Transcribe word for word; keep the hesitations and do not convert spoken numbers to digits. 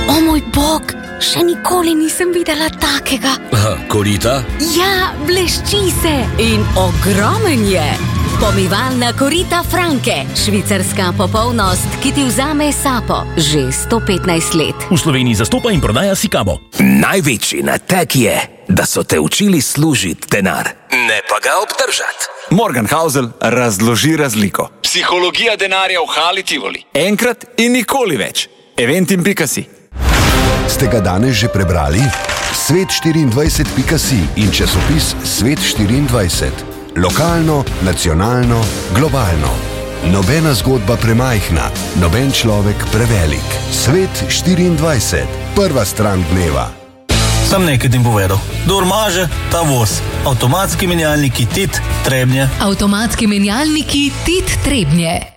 O moj bog, še nikoli nisem videla takega. Aha, korita? Ja, blešči se in ogromen je. Pomivalna korita Franke, švicarska popolnost, ki ti vzame sapo že sto petnajst let. V Sloveniji zastopa in prodaja Sikabo. Največji nateg je, da so te učili služiti denar, ne pa ga obdržati. Morgan Housel razloži razliko. Psihologija denarja v Hali Tivoli. Enkrat in nikoli več. Eventim pika si. Ste ga danes že prebrali? Svet štiriindvajset pika si in časopis Svet štiriindvajset. Lokalno, nacionalno, globalno. Nobena zgodba premajhna, noben človek prevelik. Svet štiriindvajset. Prva stran dneva. Sam nekaj tim povedal. Kdor maže, ta voz. Avtomatski menjalniki Tit Trebnje. Avtomatski menjalniki Tit Trebnje.